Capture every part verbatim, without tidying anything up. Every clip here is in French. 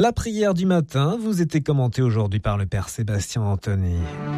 La prière du matin vous était commentée aujourd'hui par le Père Sébastien Anthony.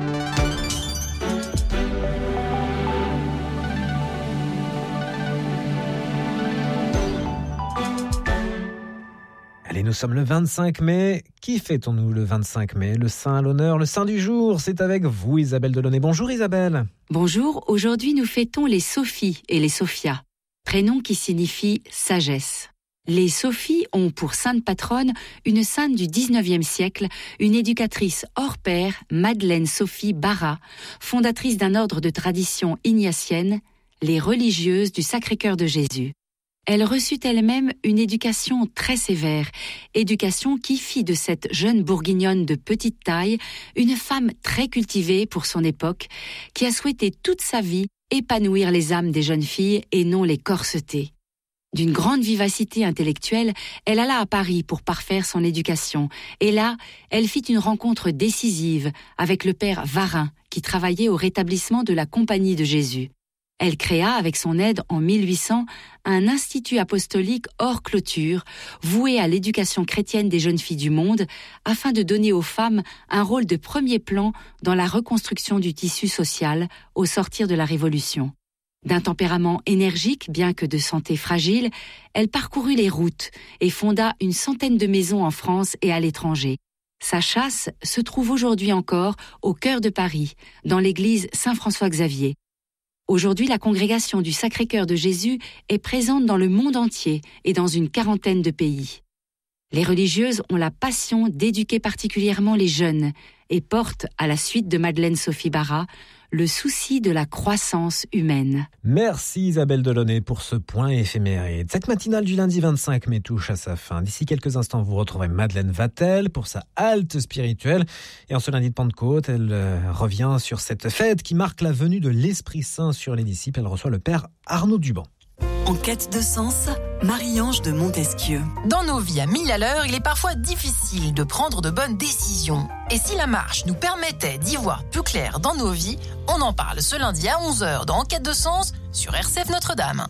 Allez, nous sommes le vingt-cinq mai. Qui fêtons-nous le vingt-cinq mai? Le saint à l'honneur, le saint du jour. C'est avec vous, Isabelle Delaunay. Bonjour Isabelle. Bonjour, aujourd'hui nous fêtons les Sophies et les Sophias, prénoms qui signifient sagesse. Les Sophies ont pour sainte patronne une sainte du dix-neuvième siècle, une éducatrice hors pair, Madeleine Sophie Bara, fondatrice d'un ordre de tradition ignatienne, les religieuses du Sacré-Cœur de Jésus. Elle reçut elle-même une éducation très sévère, éducation qui fit de cette jeune bourguignonne de petite taille une femme très cultivée pour son époque, qui a souhaité toute sa vie épanouir les âmes des jeunes filles et non les corseter. D'une grande vivacité intellectuelle, elle alla à Paris pour parfaire son éducation, et là, elle fit une rencontre décisive avec le père Varin, qui travaillait au rétablissement de la Compagnie de Jésus. Elle créa, avec son aide en mille huit cents, un institut apostolique hors clôture, voué à l'éducation chrétienne des jeunes filles du monde, afin de donner aux femmes un rôle de premier plan dans la reconstruction du tissu social au sortir de la Révolution. D'un tempérament énergique, bien que de santé fragile, elle parcourut les routes et fonda une centaine de maisons en France et à l'étranger. Sa châsse se trouve aujourd'hui encore au cœur de Paris, dans l'église Saint-François-Xavier. Aujourd'hui, la congrégation du Sacré-Cœur de Jésus est présente dans le monde entier et dans une quarantaine de pays. Les religieuses ont la passion d'éduquer particulièrement les jeunes et portent, à la suite de Madeleine Sophie Bara, le souci de la croissance humaine. Merci Isabelle Delaunay pour ce point éphéméride. Cette matinale du lundi vingt-cinq mai touche à sa fin. D'ici quelques instants, vous retrouverez Madeleine Vatel pour sa halte spirituelle. Et en ce lundi de Pentecôte, elle euh, revient sur cette fête qui marque la venue de l'Esprit Saint sur les disciples. Elle reçoit le Père Arnaud Duban. En quête de sens, Marie-Ange de Montesquieu. Dans nos vies à mille à l'heure, il est parfois difficile de prendre de bonnes décisions. Et si la marche nous permettait d'y voir plus clair dans nos vies, on en parle ce lundi à onze heures dans En quête de sens sur R C F Notre-Dame.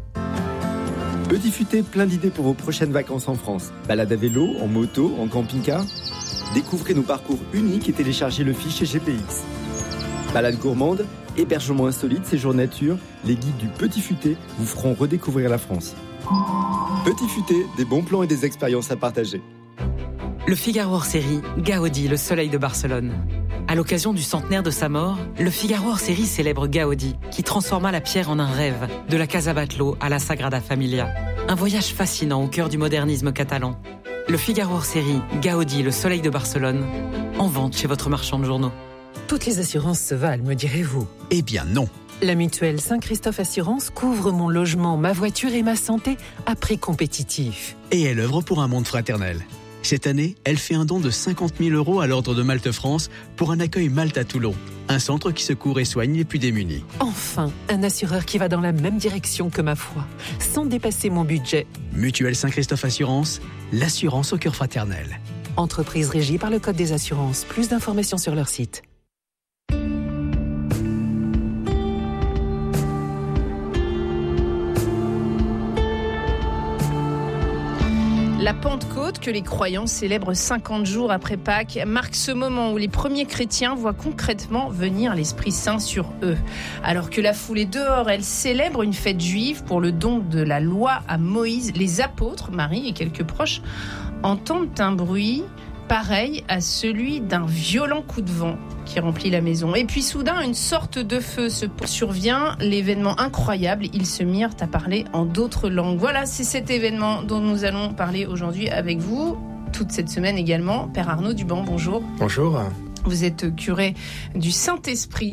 Petit Futé, plein d'idées pour vos prochaines vacances en France. Balade à vélo, en moto, en camping-car. Découvrez nos parcours uniques et téléchargez le fichier G P X. Balade gourmande, hébergement insolite, séjour nature, les guides du Petit Futé vous feront redécouvrir la France. Petit Futé, des bons plans et des expériences à partager. Le Figaro hors série, Gaudi, le soleil de Barcelone. À l'occasion du centenaire de sa mort, le Figaro hors série célèbre Gaudi, qui transforma la pierre en un rêve, de la Casa Batlló à la Sagrada Familia. Un voyage fascinant au cœur du modernisme catalan. Le Figaro hors série, Gaudi, le soleil de Barcelone, en vente chez votre marchand de journaux. Toutes les assurances se valent, me direz-vous? Eh bien non. La mutuelle Saint-Christophe Assurance couvre mon logement, ma voiture et ma santé à prix compétitif. Et elle œuvre pour un monde fraternel. Cette année, elle fait un don de cinquante mille euros à l'Ordre de Malte France pour un accueil Malte à Toulon, un centre qui secourt et soigne les plus démunis. Enfin, un assureur qui va dans la même direction que ma foi, sans dépasser mon budget. Mutuelle Saint-Christophe Assurance, l'assurance au cœur fraternel. Entreprise régie par le Code des assurances. Plus d'informations sur leur site. La Pentecôte, que les croyants célèbrent cinquante jours après Pâques, marque ce moment où les premiers chrétiens voient concrètement venir l'Esprit Saint sur eux. Alors que la foule est dehors, elle célèbre une fête juive pour le don de la loi à Moïse. Les apôtres, Marie et quelques proches, entendent un bruit pareil à celui d'un violent coup de vent qui remplit la maison. Et puis soudain, une sorte de feu se survient, l'événement incroyable, ils se mirent à parler en d'autres langues. Voilà, c'est cet événement dont nous allons parler aujourd'hui avec vous, toute cette semaine également. Père Arnaud Duban, bonjour. Bonjour. Vous êtes curé du Saint-Esprit